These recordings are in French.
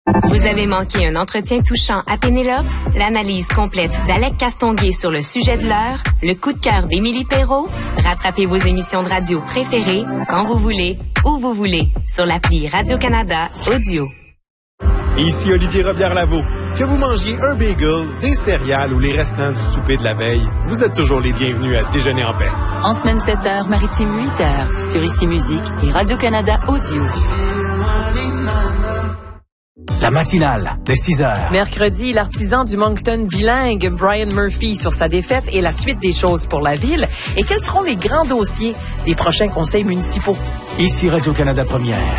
Vous avez manqué un entretien touchant à Pénélope? L'analyse complète d'Alec Castonguay sur le sujet de l'heure? Le coup de cœur d'Émilie Perrault? Rattrapez vos émissions de radio préférées quand vous voulez, où vous voulez, sur l'appli Radio-Canada Audio. Ici Olivier Robillard-Lavaux. Que vous mangiez un bagel, des céréales ou les restants du souper de la veille, vous êtes toujours les bienvenus à Déjeuner en paix. En semaine 7h, maritime 8h, sur Ici Musique et Radio-Canada Audio. La matinale de 6h. Mercredi, l'artisan du Moncton bilingue, Brian Murphy, sur sa défaite et la suite des choses pour la ville. Et quels seront les grands dossiers des prochains conseils municipaux? Ici Radio-Canada Première.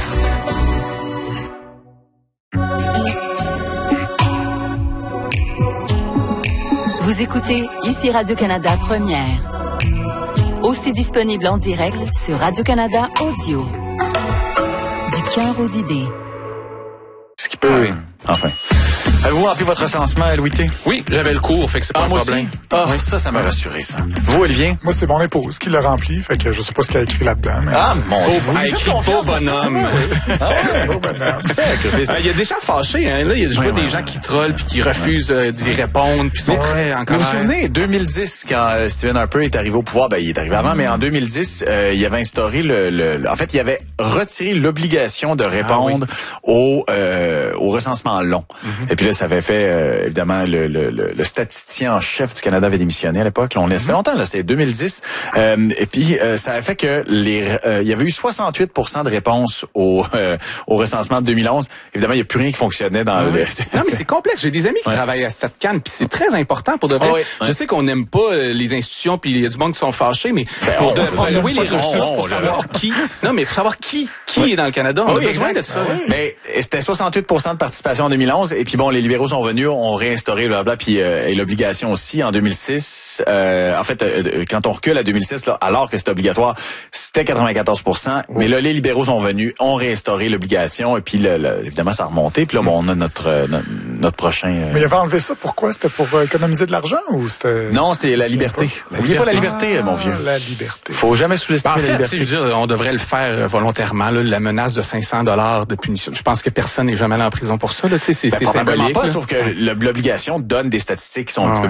Vous écoutez Ici Radio-Canada Première. Aussi disponible en direct sur Radio-Canada Audio. Du cœur aux idées. Ce qui peut, oui. Enfin. Avez-vous rempli votre recensement, Louis T? Oui, j'avais le cours, fait que c'est pas un problème. Oui, ça m'a rassuré, ça. Vous, Olivier? Moi, c'est mon épouse qui l'a rempli, fait que je sais pas ce qu'elle a écrit là-dedans. Mais... Ah, mon Dieu. Beau bonhomme. Beau bonhomme. Il y a des gens fâchés, hein. Là, je vois des gens qui trollent puis qui refusent d'y répondre puis sont très en colère. Vous vous souvenez, 2010, quand Stephen Harper est arrivé au pouvoir, il est arrivé avant, mais en 2010, il avait instauré en fait, il avait retiré l'obligation de répondre au recensement long. Et puis là, ça avait fait, évidemment, le statisticien en chef du Canada avait démissionné à l'époque. Là, ça fait longtemps, là, c'est 2010. Et puis, ça a fait que il y avait eu 68% de réponses au recensement de 2011. Évidemment, il n'y a plus rien qui fonctionnait dans le... Non, mais c'est complexe. J'ai des amis qui travaillent à StatCan, puis c'est très important pour de vrai. Je sais qu'on n'aime pas les institutions, puis il y a du monde qui sont fâchés, mais pour louer les ressources, pour savoir qui... Non, mais pour savoir qui est dans le Canada, on a besoin de ça. Mais c'était 68% de participation en 2011, et puis bon, les libéraux sont venus, ont réinstauré blablabla, puis et l'obligation aussi en 2006. En fait, quand on recule à 2006, là, alors que c'était obligatoire, c'était 94%. Mais là, les libéraux sont venus, ont réinstauré l'obligation, et puis évidemment, ça a remonté. Puis là, bon, on a notre prochain... Mais il avait enlevé ça, pourquoi? C'était pour économiser de l'argent ou c'était... Non, c'était la liberté. N'oubliez pas la liberté, mon vieux. La liberté. Faut jamais sous-estimer la liberté. Je veux dire, on devrait le faire volontairement, là, la menace de $500 de punition. Je pense que personne n'est jamais allé en prison pour ça, là, tu sais, c'est symbolique. Pas, sauf que l'obligation donne des statistiques qui sont un petit peu